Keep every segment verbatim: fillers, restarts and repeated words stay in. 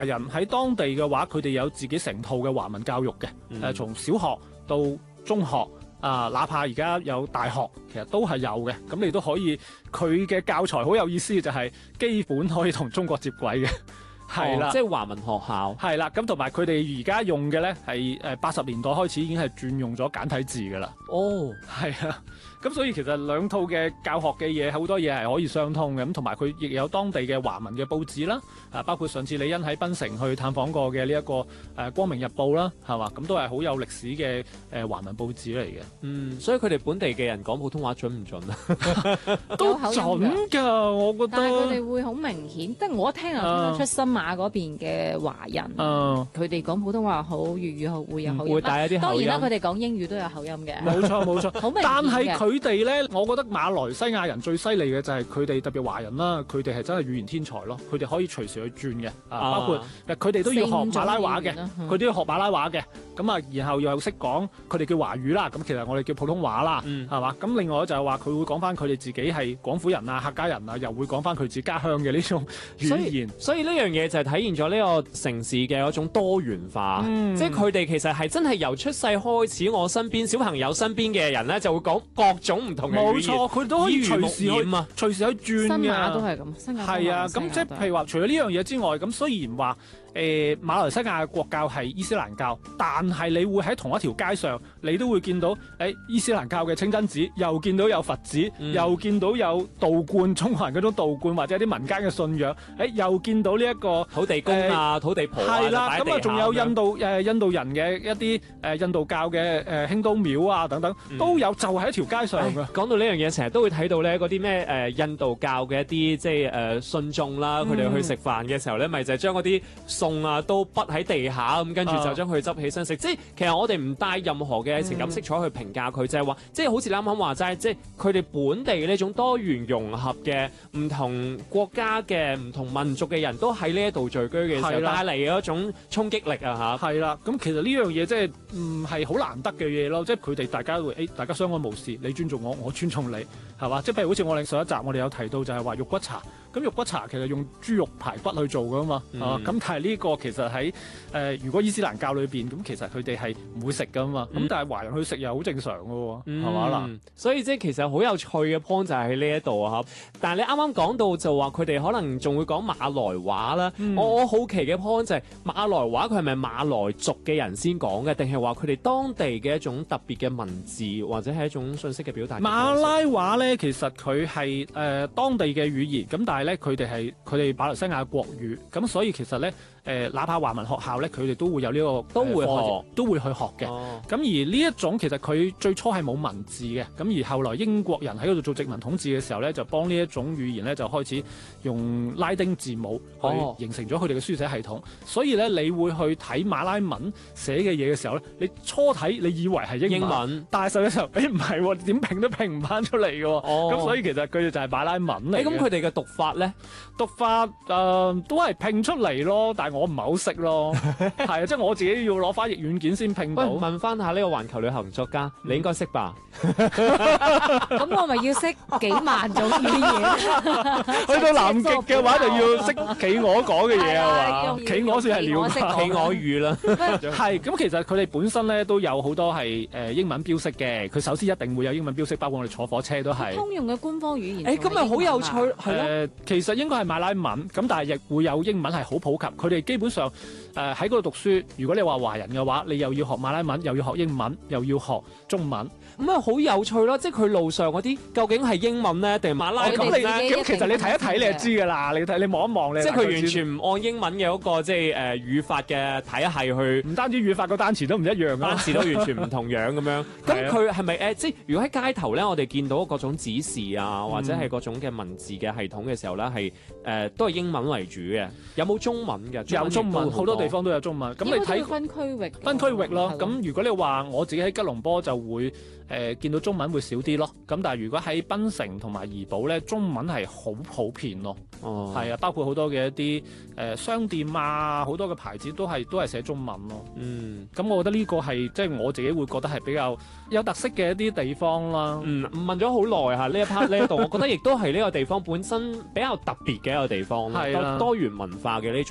人喺當地嘅話，佢哋有自己成套嘅華文教育嘅，誒、嗯，從小學到中學。啊，哪怕而家有大學，其實都係有嘅。咁你都可以，佢嘅教材好有意思，就係基本可以同中國接軌嘅，係啦、 哦，即係華文學校。 係啦，咁同埋佢哋而家用嘅咧係誒八十年代開始已經係轉用咗簡體字噶啦。 哦， 係啊。咁所以其實兩套嘅教學嘅嘢好多嘢係可以相通嘅，咁同埋佢亦有當地嘅華文嘅報紙啦，啊包括上次李欣喺檳城去探訪過嘅呢一個誒、呃《光明日報》啦，係嘛，咁都係好有歷史嘅誒華文報紙嚟嘅。 嗯，所以佢哋本地嘅人講普通話準唔準啊？ 都準㗎，我覺得。 但係佢哋會好明顯，即係我一聽就聽得出新馬嗰邊嘅華人，佢哋講普通話好，粵語好會有口音， 會帶一啲口音。 當然啦，佢哋講英語都有口音嘅。 冇錯冇錯， 好明顯嘅。 但係佢哋咧，我覺得馬來西亞人最犀利嘅就係佢哋特別華人啦，佢哋係真係語言天才咯，佢哋可以隨時去轉嘅，啊，包括佢哋都要學馬拉話嘅，佢都要學馬拉話嘅，咁啊，然後又識講佢哋叫華語啦，咁其實我哋叫普通話啦，係、嗯、嘛？咁另外就係話佢會講翻佢哋自己係廣府人啊、客家人啊，又會講翻佢自己家鄉嘅呢種語言。 所以呢樣嘢就係體現咗呢個城市嘅一種多元化，嗯、即係佢哋其實係真係由出世開始，我身邊小朋友身邊嘅人咧就會講各種唔同嘅語言。冇錯， 佢都可以隨時去啊，隨時去轉嘅。 新馬都係咁，新加坡係啊，咁即係譬如話，除咗呢樣嘢之外，咁雖然話。誒、呃、馬來西亞嘅國教係伊斯蘭教，但係你會喺同一條街上，你都會見到誒、欸、伊斯蘭教嘅清真寺，又見到有佛寺，嗯、又見到有道觀，中國人嗰種道觀或者啲民間嘅信仰，誒、欸、又見到呢、這、一個土地公啊、呃、土地婆啊， 係啦，咁啊仲有印度誒、呃、印度人嘅一啲誒、呃、印度教嘅誒興都廟啊等等，嗯、都有就喺一條街上嘅。 講到呢樣嘢，成日都會睇到咧嗰啲咩誒印度教嘅一啲即係誒、呃、信眾啦，佢哋去食飯嘅時候咧，咪、嗯、就係將嗰啲餸啊都滗喺地下咁，跟住就將佢執起身食。即係其實我哋唔帶任何嘅情感色彩去評價佢，就係話，即係好似你啱啱話齋，即係佢哋本地呢種多元融合嘅唔同國家嘅唔同民族嘅人都喺呢一度聚居嘅時候，帶嚟嘅一種衝擊力啊嚇。 係啦，咁其實呢樣嘢即係唔係好難得嘅嘢咯，即係佢哋大家會誒，大家相安無事，你尊重我，我尊重你，係嘛？即係譬如好似我哋上一集我哋有提到就係話肉骨茶，咁肉骨茶其實用豬肉排骨去做噶嘛，嗯、啊咁但係呢個其實喺誒、呃、如果伊斯蘭教裏邊咁，其實佢哋係唔會食噶嘛，咁、嗯、但係華人去食又好正常噶喎，係嘛嗱？ 所以即係其實好有趣嘅 point 就係喺呢一度啊，但係你啱啱講到就話佢哋可能仲會講馬來話啦，嗯、我我好奇嘅 point 就係馬來話佢係咪馬來族嘅人先講嘅，定係話佢哋當地嘅一種特別嘅文字或者係一種信息嘅表達？ 馬拉話咧，其實佢係誒當地嘅語言，咁但係咧佢哋係佢哋馬來西亞嘅國語，咁所以其實咧誒、呃，哪怕華文學校咧，佢哋都會有呢、這個都會學、 呃、都會去學嘅。咁、哦、而呢一種其實佢最初係冇文字嘅，咁而後來英國人喺嗰度做殖民統治嘅時候咧，就幫呢一種語言咧就開始用拉丁字母去形成咗佢哋嘅書寫系統。哦、所以咧，你會去睇馬拉文寫嘅嘢嘅時候咧，你初睇你以為係英文，英文但係實際上誒唔係喎，點拼都拼唔翻出嚟嘅喎。咁、哦、所以其實佢哋就係馬拉文嚟嘅。 咁佢哋嘅讀法咧， 讀法誒、呃、都係拼出嚟咯，但係我唔係好識咯。係啊，即係我自己要攞翻譯軟件先拼到。 喂，問翻下呢個環球旅行作家，嗯、你應該識吧？ 咁我咪要識幾萬種語言？ 去到南極嘅話，就要識企鵝講嘅嘢啊嘛。企鵝算係了解企鵝語啦。 係咁，其實佢哋本身咧都有好多係誒英文標識嘅。佢首先一定會有英文標識，包括我哋坐火車都係。 通用嘅官方語言。 誒，咁咪好有趣，係咯、 呃。其實應該係馬拉文，咁但係亦會有英文係好普及。佢哋基本上誒喺嗰度讀書，如果你話華人嘅話，你又要學馬拉文，又要學英文，又要學中文。 咁啊，好有趣咯！即係佢路上嗰啲究竟係英文咧定馬拉文咧？ 咁其實你睇一睇你就知㗎啦。你睇你望一望你。 即係佢完全唔按英文嘅嗰個即係誒語法嘅體系去。 唔單止語法，個單詞都唔一樣， 單詞都完全唔同樣咁樣。咁佢係咪誒？即係如果喺街頭咧，我哋見到各種指示啊，或者係各種嘅文字嘅系統嘅時候咧，係誒都係英文為主嘅。有冇中文嘅？ 有中文，好多地方都有中文。咁你睇分區域。 分區域咯。咁如果你話我自己喺吉隆坡就會。誒、呃、見到中文會少啲咯，咁但係如果喺檳城同埋怡保咧，中文係好普遍咯。哦，係啊，包括好多嘅一啲誒、呃、商店啊，好多嘅牌子都係都係寫中文咯。嗯，咁我覺得呢個係即係我自己會覺得係比較有特色嘅一啲地方啦。 嗯，問咗好耐嚇呢一 part 呢一度，我覺得亦都係呢個地方本身比較特別嘅一個地方，係啦，多元文化嘅呢種互相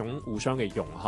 相嘅融合